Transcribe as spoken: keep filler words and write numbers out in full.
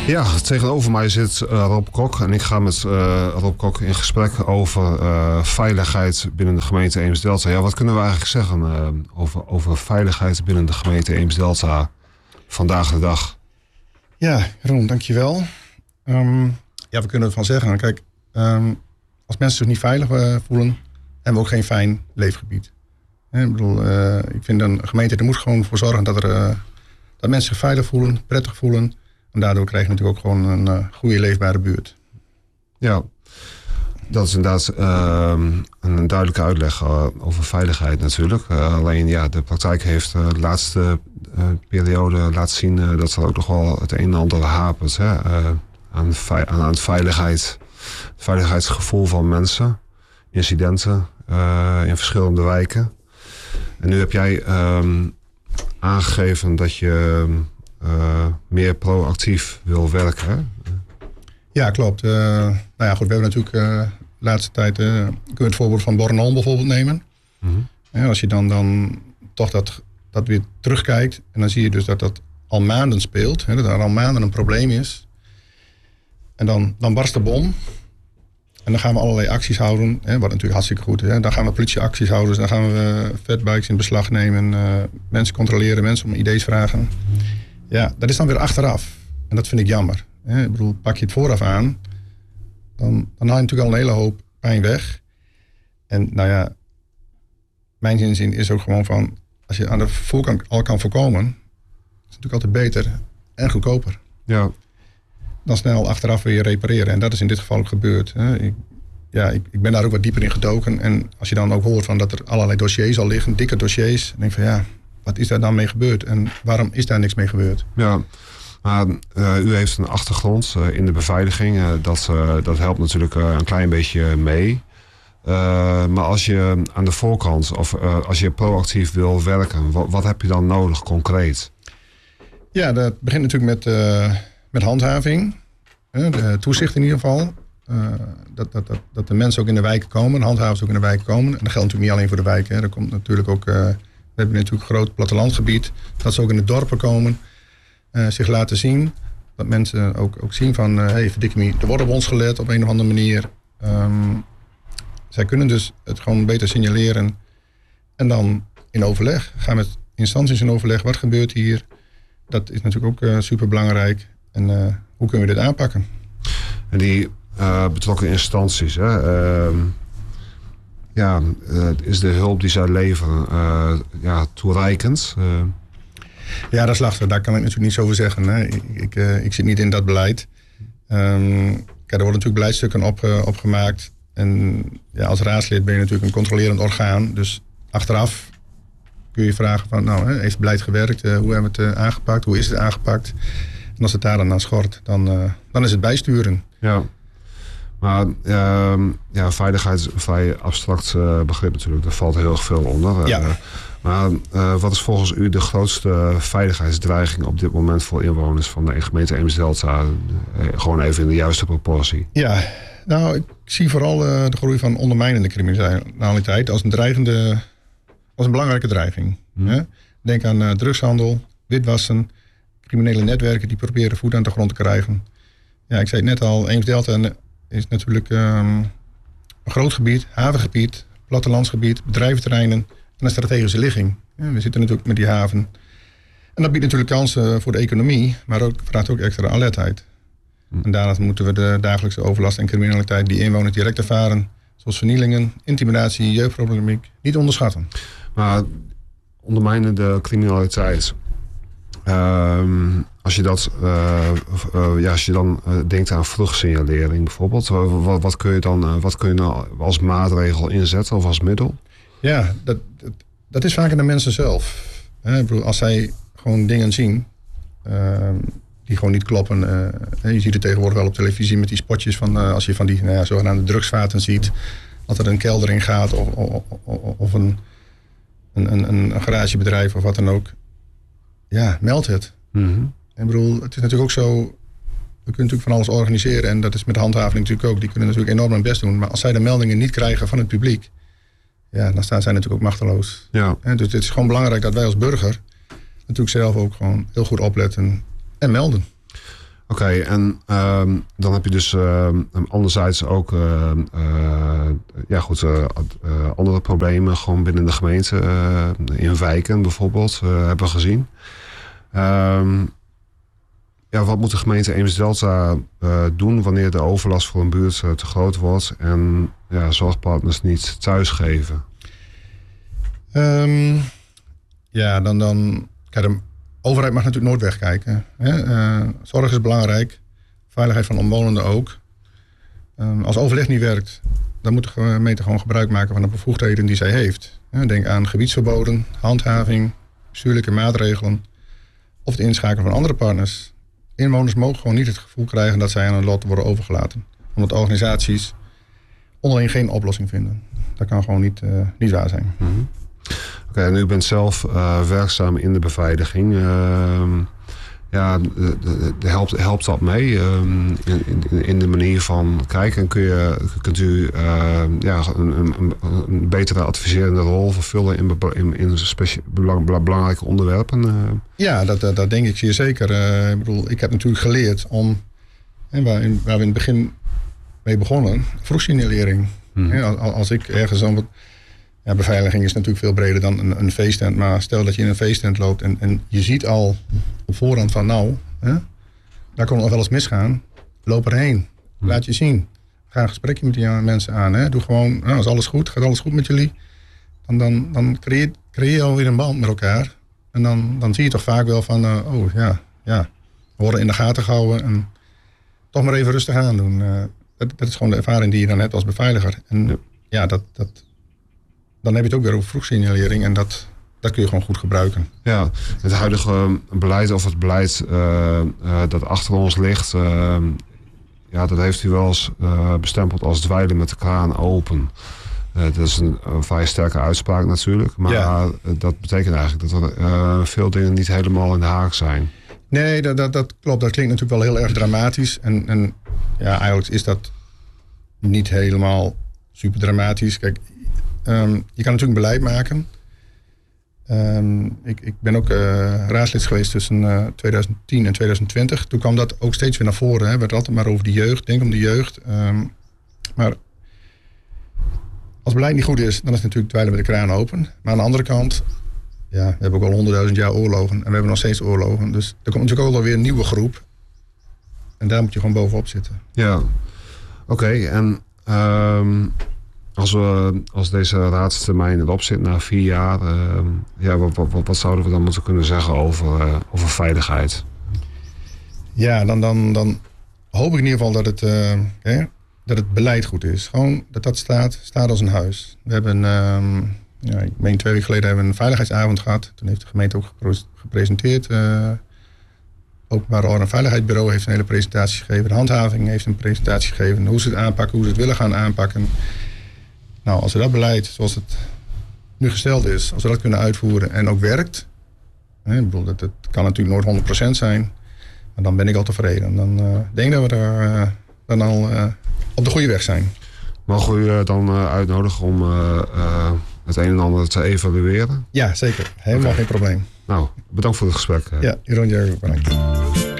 Ja, tegenover mij zit uh, Rob Kok en ik ga met uh, Rob Kok in gesprek over uh, veiligheid binnen de gemeente Eems-Delta. Ja, wat kunnen we eigenlijk zeggen uh, over, over veiligheid binnen de gemeente Eems-Delta vandaag de dag? Ja, Jeroen, dankjewel. Um, ja, we kunnen ervan zeggen. Kijk, um, als mensen zich niet veilig uh, voelen, hebben we ook geen fijn leefgebied. He, ik bedoel, uh, ik vind een gemeente er moet gewoon voor zorgen dat, er, uh, dat mensen zich veilig voelen, prettig voelen. En daardoor krijg je natuurlijk ook gewoon een uh, goede leefbare buurt. Ja, dat is inderdaad uh, een duidelijke uitleg uh, over veiligheid natuurlijk. Uh, alleen ja, de praktijk heeft uh, de laatste uh, periode laten zien uh, dat er ook nog wel het een en ander hapert. Hè? Uh, aan, ve- aan het veiligheid, het veiligheidsgevoel van mensen. Incidenten uh, in verschillende wijken. En nu heb jij um, aangegeven dat je uh, meer proactief wil werken. Hè? Ja, klopt. Uh, nou ja, goed, we hebben natuurlijk uh, de laatste tijd... Uh, kunnen we het voorbeeld van Bornholm bijvoorbeeld nemen. Mm-hmm. Ja, als je dan, dan toch dat, dat weer terugkijkt... en dan zie je dus dat dat al maanden speelt. Hè, dat er al maanden een probleem is. En dan, dan barst de bom... En dan gaan we allerlei acties houden, hè, wat natuurlijk hartstikke goed is. Hè. Dan gaan we politieacties houden, dus dan gaan we fatbikes in beslag nemen, uh, mensen controleren, mensen om ideeën vragen. Ja, dat is dan weer achteraf. En dat vind ik jammer. Hè. Ik bedoel, pak je het vooraf aan, dan, dan haal je natuurlijk al een hele hoop pijn weg. En nou ja, mijn inzien is ook gewoon van, als je aan de voorkant al kan voorkomen, is het natuurlijk altijd beter en goedkoper. Ja. Dan snel achteraf weer repareren. En dat is in dit geval ook gebeurd. Hè. Ik, ja, ik, ik ben daar ook wat dieper in gedoken. En als je dan ook hoort van dat er allerlei dossiers al liggen, dikke dossiers. Dan denk ik van ja, wat is daar dan mee gebeurd? En waarom is daar niks mee gebeurd? Ja, maar uh, u heeft een achtergrond uh, in de beveiliging. Uh, dat, uh, dat helpt natuurlijk uh, een klein beetje mee. Uh, maar als je aan de voorkant of uh, als je proactief wil werken, wat, wat heb je dan nodig concreet? Ja, dat begint natuurlijk met... Uh, Met handhaving, de toezicht in ieder geval. Uh, dat, dat, dat, dat de mensen ook in de wijken komen, de handhavers ook in de wijken komen. En dat geldt natuurlijk niet alleen voor de wijken. Hè. Er komt natuurlijk ook, uh, we hebben natuurlijk een groot plattelandgebied. Dat ze ook in de dorpen komen, uh, zich laten zien. Dat mensen ook, ook zien van, hé, uh, hey, verdikke me, er wordt op ons gelet op een of andere manier. Um, zij kunnen dus het gewoon beter signaleren. En dan in overleg, gaan met instanties in overleg. Wat gebeurt hier? Dat is natuurlijk ook uh, super belangrijk. En uh, hoe kunnen we dit aanpakken? En die uh, betrokken instanties, hè, uh, ja, uh, is de hulp die zij leveren uh, ja, toereikend? Uh... Ja, dat is lastig. Daar kan ik natuurlijk niet zo over zeggen. Hè. Ik, ik, uh, ik zit niet in dat beleid. Um, kijk, er worden natuurlijk beleidsstukken op, uh, opgemaakt. En ja, als raadslid ben je natuurlijk een controlerend orgaan. Dus achteraf kun je vragen van, nou, hè, heeft het beleid gewerkt? Uh, hoe hebben we het uh, aangepakt? Hoe is het aangepakt? En als het daar dan aan schort, dan, uh, dan is het bijsturen. Ja, maar uh, ja, veiligheid is een vrij abstract uh, begrip natuurlijk. Daar valt heel erg veel onder. Ja. Uh, maar uh, wat is volgens u de grootste veiligheidsdreiging op dit moment voor inwoners van de gemeente Eems-Delta? Uh, gewoon even in de juiste proportie. Ja, nou, ik zie vooral uh, de groei van ondermijnende criminaliteit als een dreigende, als een belangrijke dreiging. Hmm. Hè? Denk aan uh, drugshandel, witwassen, criminele netwerken die proberen voet aan de grond te krijgen. Ja, ik zei het net al, Eems-Delta is natuurlijk um, een groot gebied, havengebied, plattelandsgebied, bedrijventerreinen en een strategische ligging. Ja, we zitten natuurlijk met die haven. En dat biedt natuurlijk kansen voor de economie, maar ook vraagt ook extra alertheid. Hm. En daarnaast moeten we de dagelijkse overlast en criminaliteit die inwoners direct ervaren, zoals vernielingen, intimidatie, jeugdproblematiek, niet onderschatten. Maar ondermijnende criminaliteit. Um, als je dat, uh, uh, ja, als je dan uh, denkt aan vroegsignalering bijvoorbeeld, wat, wat kun je dan, uh, wat kun je nou als maatregel inzetten of als middel? Ja, dat, dat, dat is vaak aan de mensen zelf. Hè? Ik bedoel, als zij gewoon dingen zien uh, die gewoon niet kloppen. Uh, je ziet het tegenwoordig wel op televisie met die spotjes van uh, als je van die nou ja, zogenaamde drugsvaten ziet, dat er een kelder in gaat of, of, of een, een, een, een garagebedrijf of wat dan ook. Ja, meld het. Mm-hmm. Ik bedoel, het is natuurlijk ook zo, we kunnen natuurlijk van alles organiseren en dat is met de handhaving natuurlijk ook. Die kunnen natuurlijk enorm hun best doen. Maar als zij de meldingen niet krijgen van het publiek, ja, dan staan zij natuurlijk ook machteloos. Ja. En dus het is gewoon belangrijk dat wij als burger natuurlijk zelf ook gewoon heel goed opletten en melden. Oké, okay, en um, dan heb je dus uh, anderzijds ook uh, uh, ja, goed, uh, uh, andere problemen gewoon binnen de gemeente. Uh, in wijken bijvoorbeeld, uh, hebben we gezien. Um, ja, wat moet de gemeente Eems-Delta uh, doen wanneer de overlast voor een buurt uh, te groot wordt en ja, zorgpartners niet thuisgeven? Um, ja, dan... dan kijk, de overheid mag natuurlijk nooit wegkijken. Hè? Uh, zorg is belangrijk. Veiligheid van omwonenden ook. Um, als overleg niet werkt, dan moet de gemeente gewoon gebruik maken van de bevoegdheden die zij heeft. Denk aan gebiedsverboden, handhaving, bestuurlijke maatregelen of het inschakelen van andere partners. Inwoners mogen gewoon niet het gevoel krijgen dat zij aan hun lot worden overgelaten. Omdat organisaties onderling geen oplossing vinden. Dat kan gewoon niet, uh, niet waar zijn. Mm-hmm. Oké, okay, en u bent zelf uh, werkzaam in de beveiliging. Uh, ja, de, de, de helpt, helpt dat mee um, in, in, in de manier van kijken? Kun je, kunt u uh, ja, een, een, een betere adviserende rol vervullen in, in, in specia- belang, belangrijke onderwerpen? Uh? Ja, dat, dat, dat denk ik zeer zeker. Uh, ik bedoel, ik heb natuurlijk geleerd om, hè, waar, in, waar we in het begin mee begonnen, vroegsignalering. Hmm. Hè, als, als ik ergens dan wat... Ja, beveiliging is natuurlijk veel breder dan een, een feesttent. Maar stel dat je in een feesttent loopt en, en je ziet al op voorhand van nou, hè, daar kon nog wel eens misgaan. Loop erheen. Laat je zien. Ga een gesprekje met die mensen aan. Hè. Doe gewoon, nou, is alles goed? Gaat alles goed met jullie? Dan, dan, dan creëer, creëer je alweer een band met elkaar. En dan, dan zie je toch vaak wel van, uh, oh ja, ja, we worden in de gaten gehouden. En toch maar even rustig aan doen. Uh, dat, dat is gewoon de ervaring die je dan hebt als beveiliger. En ja, ja dat... dat dan heb je het ook weer over vroegsignalering en dat, dat kun je gewoon goed gebruiken. Ja, het huidige beleid of het beleid uh, uh, dat achter ons ligt, uh, ja, dat heeft u wel eens uh, bestempeld als dweilen met de kraan open. Uh, dat is een, een vrij sterke uitspraak natuurlijk, maar ja. Dat betekent eigenlijk dat er uh, veel dingen niet helemaal in de haak zijn. Nee, dat, dat, dat klopt. Dat klinkt natuurlijk wel heel erg dramatisch. En, en ja, eigenlijk is dat niet helemaal super dramatisch. Kijk, Um, je kan natuurlijk beleid maken. Um, ik, ik ben ook uh, raadslid geweest tussen uh, twintig tien en twintig twintig. Toen kwam dat ook steeds weer naar voren. Het werd altijd maar over de jeugd. Denk om de jeugd. Um, maar als beleid niet goed is, dan is het natuurlijk dweilen met de kraan open. Maar aan de andere kant, ja, we hebben ook al honderdduizend jaar oorlogen. En we hebben nog steeds oorlogen. Dus er komt natuurlijk ook alweer een nieuwe groep. En daar moet je gewoon bovenop zitten. Ja, oké. Okay, en... Um... Als, we, als deze raadstermijn erop zit na vier jaar, uh, ja, wat, wat, wat zouden we dan moeten kunnen zeggen over, uh, over veiligheid? Ja, dan, dan, dan hoop ik in ieder geval dat het, uh, hè, dat het beleid goed is. Gewoon dat dat staat, staat als een huis. We hebben, um, ja, ik meen twee weken geleden hebben we een veiligheidsavond gehad. Toen heeft de gemeente ook gepre- gepresenteerd. Uh, Openbaar Orde en Veiligheidsbureau heeft een hele presentatie gegeven. De handhaving heeft een presentatie gegeven. Hoe ze het aanpakken, hoe ze het willen gaan aanpakken. Nou, als we dat beleid, zoals het nu gesteld is, als we dat kunnen uitvoeren en ook werkt. Hè, ik bedoel, dat, dat kan natuurlijk nooit honderd procent zijn. Maar dan ben ik al tevreden. Dan uh, denk ik dat we er uh, dan al uh, op de goede weg zijn. Mogen we u uh, dan uh, uitnodigen om uh, uh, het een en ander te evalueren? Ja, zeker. Helemaal okay. Geen probleem. Nou, bedankt voor het gesprek. Ja, Jeroen Jerry, bedankt.